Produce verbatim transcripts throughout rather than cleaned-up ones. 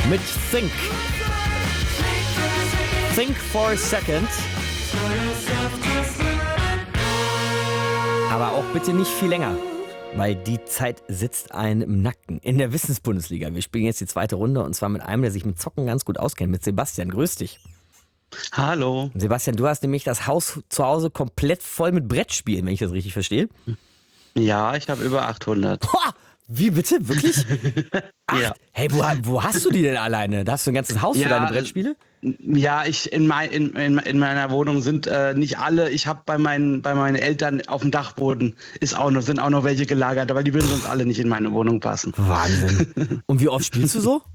mit Think. Think for a second. Aber auch bitte nicht viel länger, weil die Zeit sitzt einem im Nacken. In der Wissensbundesliga. Wir spielen jetzt die zweite Runde und zwar mit einem, der sich mit Zocken ganz gut auskennt, mit Sebastian. Grüß dich. Hallo. Sebastian, du hast nämlich das Haus zu Hause komplett voll mit Brettspielen, wenn ich das richtig verstehe. Ja, ich habe über achthundert. Boah, wie bitte? Wirklich? Ach, Ja. hey, wo, wo hast du die denn alleine? Da hast du ein ganzes Haus für Ja, deine Brettspiele? Ja, ich in, mein, in, in, in meiner Wohnung sind äh, nicht alle. Ich habe bei meinen bei meinen Eltern auf dem Dachboden ist auch noch sind auch noch welche gelagert, aber die würden sonst alle nicht in meine Wohnung passen. Wahnsinn. Und wie oft spielst du so?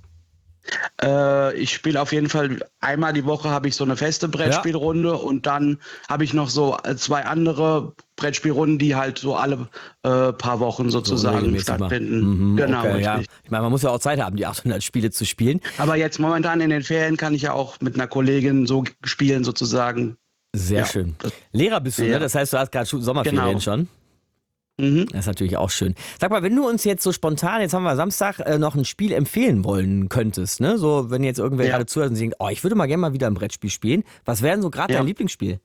Äh, ich spiele auf jeden Fall einmal die Woche habe ich so eine feste Brettspielrunde ja. Und dann habe ich noch so zwei andere Brettspielrunden, die halt so alle äh, paar Wochen sozusagen so stattfinden. Mhm, genau, okay, ja. Ich meine, man muss ja auch Zeit haben, die achthundert Spiele zu spielen. Aber jetzt momentan in den Ferien kann ich ja auch mit einer Kollegin so spielen sozusagen. Sehr ja. schön. Lehrer bist du, ja. ne? Das heißt, du hast gerade Sommerferien genau. schon. Mhm. Das ist natürlich auch schön. Sag mal, wenn du uns jetzt so spontan, jetzt haben wir Samstag, äh, noch ein Spiel empfehlen wollen könntest, ne? So, wenn jetzt irgendwer ja. gerade zuhört und denkt, oh, ich würde mal gerne mal wieder ein Brettspiel spielen. Was wäre denn so gerade ja. dein Lieblingsspiel?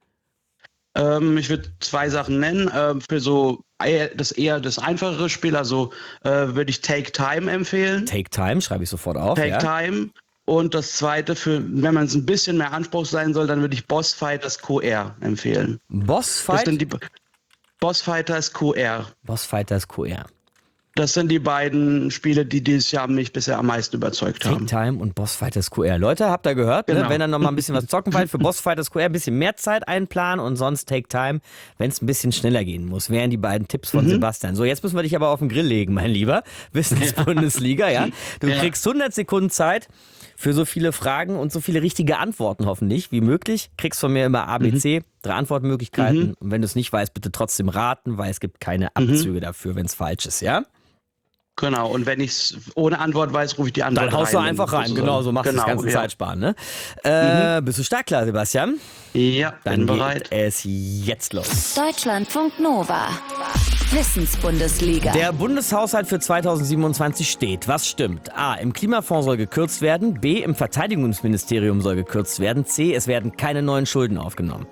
Ähm, ich würde zwei Sachen nennen. Ähm, für so eher, das eher das einfachere Spiel, also äh, würde ich Take Time empfehlen. Take Time, schreibe ich sofort auf. Take ja. Time. Und das zweite, für, wenn man es ein bisschen mehr Anspruch sein soll, dann würde ich Boss Fighters Q R empfehlen. Boss Fight? Das sind die Boss Fighters Q R. Boss Fighters Q R. Das sind die beiden Spiele, die dieses Jahr mich bisher am meisten überzeugt Take haben. Time und Boss Fighters Q R. Leute, habt ihr gehört? Genau. Ne? Wenn ihr noch mal ein bisschen was zocken wollt, für Boss Fighters Q R ein bisschen mehr Zeit einplanen und sonst Take Time, wenn es ein bisschen schneller gehen muss. Wären die beiden Tipps von mhm. Sebastian. So, jetzt müssen wir dich aber auf den Grill legen, mein Lieber. Wissensbundesliga, ja. Du ja. kriegst hundert Sekunden Zeit für so viele Fragen und so viele richtige Antworten hoffentlich wie möglich. Kriegst von mir immer A, B, C, mhm. drei Antwortmöglichkeiten. Mhm. Und wenn du es nicht weißt, bitte trotzdem raten, weil es gibt keine Abzüge mhm. dafür, wenn es falsch ist, ja? Genau, und wenn ich es ohne Antwort weiß, rufe ich die Antwort rein. Dann haust du einfach rein, genau, so machst du genau, das ganze ja. Zeitsparen. Ne? Äh, mhm. Bist du stark klar, Sebastian? Ja, Dann bin bereit. Geht es jetzt los. Deutschlandfunk Nova. Wissensbundesliga. Der Bundeshaushalt für zweitausendsiebenundzwanzig steht. Was stimmt? A. Im Klimafonds soll gekürzt werden. B. Im Verteidigungsministerium soll gekürzt werden. C. Es werden keine neuen Schulden aufgenommen.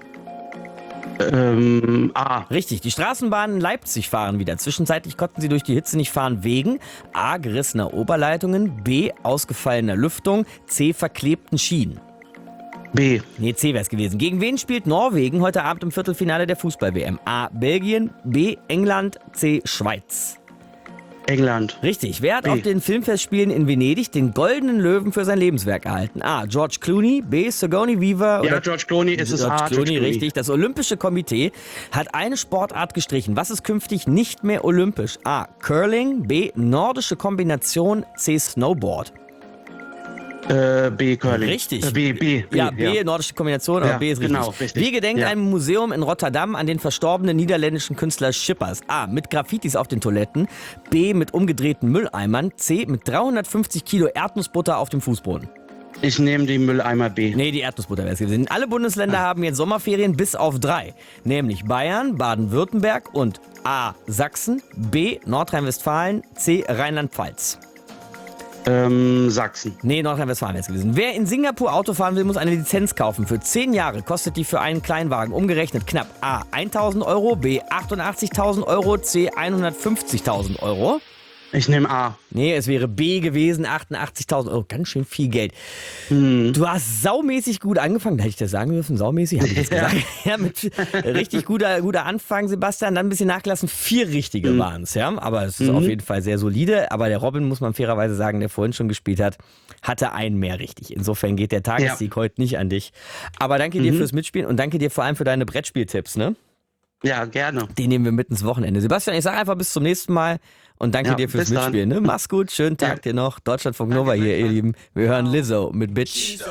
Ähm, A. Richtig, die Straßenbahnen in Leipzig fahren wieder. Zwischenzeitlich konnten sie durch die Hitze nicht fahren wegen A. gerissener Oberleitungen, B. ausgefallener Lüftung, C. verklebten Schienen. B. Nee, C wäre es gewesen. Gegen wen spielt Norwegen heute Abend im Viertelfinale der Fußball-W M? A. Belgien, B. England, C. Schweiz. England. Richtig. Wer hat B. auf den Filmfestspielen in Venedig den Goldenen Löwen für sein Lebenswerk erhalten? A. George Clooney, B. Sigourney Weaver oder... Ja, George Clooney ist es George A. Clooney, George Clooney, richtig. Das Olympische Komitee hat eine Sportart gestrichen. Was ist künftig nicht mehr olympisch? A. Curling, B. Nordische Kombination, C. Snowboard. Äh, B. Curling. Richtig. Äh, B, B, B. Ja, B, ja. Nordische Kombination, aber ja, B ist richtig. Genau, richtig. Wir gedenken ja. einem Museum in Rotterdam an den verstorbenen niederländischen Künstler Schippers. A. Mit Graffitis auf den Toiletten. B. Mit umgedrehten Mülleimern. C. Mit dreihundertfünfzig Kilo Erdnussbutter auf dem Fußboden. Ich nehme die Mülleimer B. Nee, die Erdnussbutter wäre es gewesen. Alle Bundesländer ah. haben jetzt Sommerferien bis auf drei. Nämlich Bayern, Baden-Württemberg und A. Sachsen, B. Nordrhein-Westfalen, C. Rheinland-Pfalz. Ähm, Sachsen. Nee, Nordrhein-Westfalen wäre es gewesen. Wer in Singapur Auto fahren will, muss eine Lizenz kaufen. Für zehn Jahre kostet die für einen Kleinwagen umgerechnet knapp A. eintausend Euro, B. achtundachtzigtausend Euro, C. hundertfünfzigtausend Euro. Ich nehme A. Nee, es wäre B gewesen, achtundachtzigtausend Euro. Ganz schön viel Geld. Hm. Du hast saumäßig gut angefangen. Hätte ich das sagen dürfen? Saumäßig? Habe ich das ja. gesagt? Ja, mit richtig guter, guter Anfang, Sebastian. Dann ein bisschen nachgelassen. Vier richtige hm. waren es, ja. Aber es ist mhm. auf jeden Fall sehr solide. Aber der Robin, muss man fairerweise sagen, der vorhin schon gespielt hat, hatte einen mehr richtig. Insofern geht der Tagessieg ja. heute nicht an dich. Aber danke mhm. dir fürs Mitspielen und danke dir vor allem für deine Brettspieltipps, ne? Ja, gerne. Den nehmen wir mit ins Wochenende. Sebastian, ich sage einfach bis zum nächsten Mal und danke ja, dir fürs Mitspielen. Ne? Mach's gut, schönen Tag ja. dir noch. Deutschlandfunk Nova hier, ihr Lieben. Wir hören Lizzo mit Bitch.